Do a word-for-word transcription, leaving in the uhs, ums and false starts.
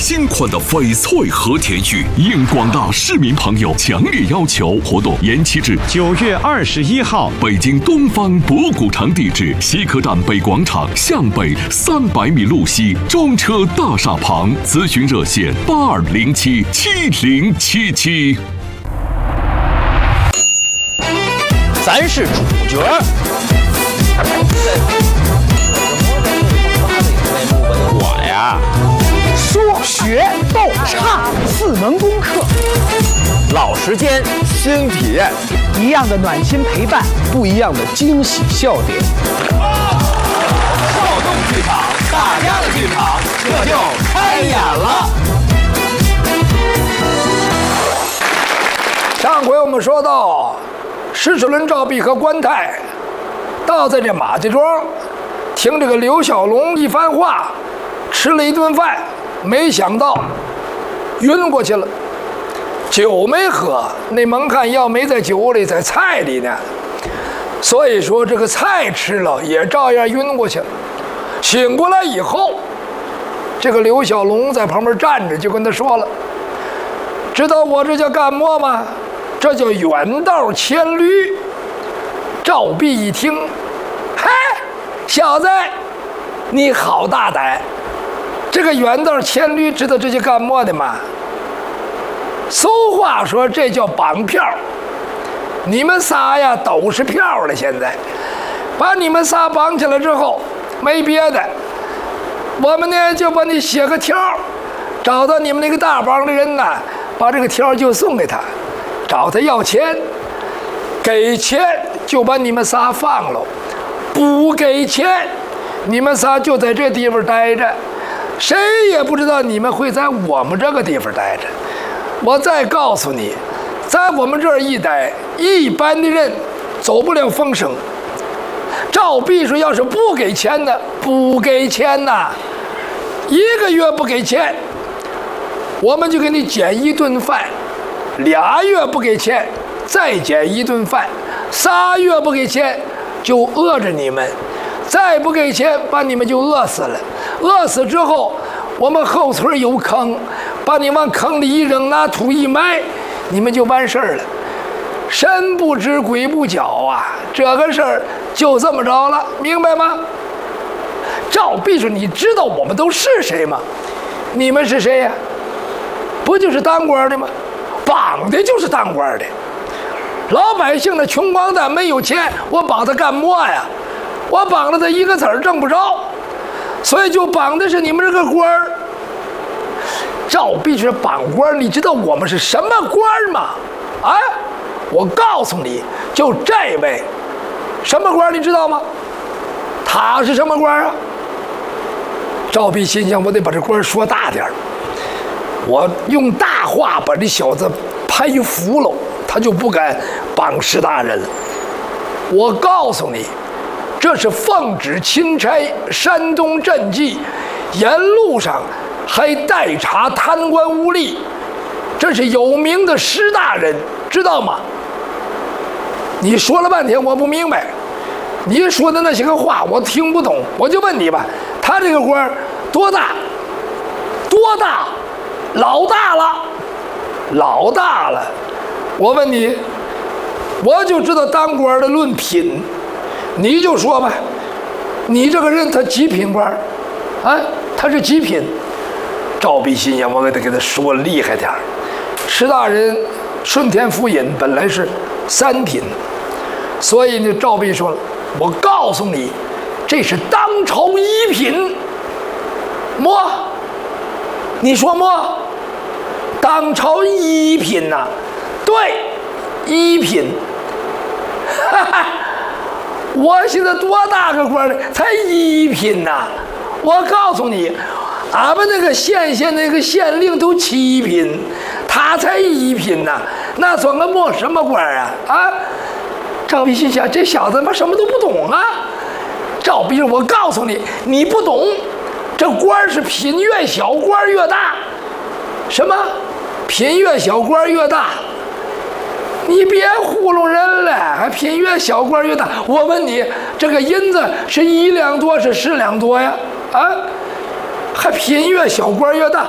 新款的翡翠和田玉，应广大市民朋友强烈要求，活动延期至九月二十一号。 北京东方博古城地址：西客站北广场向北三百米路西中车大厦旁。咨询热线：八二零七七零七七。 咱是主角。我呀， 说学逗唱四门功课， 老时间新体验， 一样的暖心陪伴， 不一样的惊喜笑点。 少动剧场，大家的剧场，这就开演了。 上回我们说到，石齿轮、赵弼和关泰到在这马家庄，听这个刘小龙一番话，吃了一顿饭，没想到晕过去了。酒没喝，那蒙看药没在酒里，在菜里呢。所以说这个菜吃了也照样晕过去了。醒过来以后，这个刘小龙在旁边站着，就跟他说了：“知道我这叫干么吗？这叫远道牵驴。”赵弼一听，嗨，小子，你好大胆！这个远道牵驴，知道这叫干么的吗？俗话说，这叫绑票。你们仨呀都是票了，现在把你们仨绑起来之后，没别的，我们呢就把你写个条，找到你们那个大帮的人呐，把这个条就送给他，找他要钱，给钱就把你们仨放了，不给钱，你们仨就在这地方待着，谁也不知道你们会在我们这个地方待着。我再告诉你，在我们这儿一待，一般的人走不了风声。赵弼说，要是不给钱呢，不给钱呐，一个月不给钱，我们就给你减一顿饭；俩月不给钱，再减一顿饭；仨月不给钱，就饿着你们；再不给钱，把你们就饿死了。饿死之后，我们后村有坑，把你往坑里一扔，拿土一埋，你们就完事儿了。神不知鬼不觉啊，这个事儿就这么着了，明白吗？赵弼说：“你知道我们都是谁吗？你们是谁呀？不就是当官的吗？绑的就是当官的。老百姓的穷光蛋没有钱，我绑他干么呀？我绑了他一个子儿挣不着，所以就绑的是你们这个官儿。”赵弼说：“绑官，你知道我们是什么官吗？啊？我告诉你，就这位，什么官你知道吗？他是什么官啊？”赵弼心想，我得把这官说大点儿，我用大话把这小子拍服了，他就不敢绑石大人了。我告诉你，这是奉旨钦差山东赈济，沿路上还代查贪官污吏，这是有名的石大人，知道吗？你说了半天我不明白，你说的那些个话我听不懂，我就问你吧，他这个官多大？多大？老大了，老大了。我问你，我就知道当官的论品，你就说吧，你这个人他几品官？啊，他是几品？赵弼心想，我给他给他说厉害点儿。石大人顺天府尹本来是三品，所以呢，赵弼说了，我告诉你，这是当朝一品。么？你说么？当朝一品呐、啊？对，一品。哈哈，我现在多大个官呢？才一品呐、啊！我告诉你，俺们那个县县那个县令都七品，他才一品呐、啊，那算个么什么官啊？啊！赵弼心想，这小子妈什么都不懂啊！赵弼说：“我告诉你，你不懂，这官是品越小，官越大。什么？品越小，官越大？你别糊弄人了，还品越小，官越大？我问你，这个银子是一两多，是十两多呀？啊？还品越小，官越大？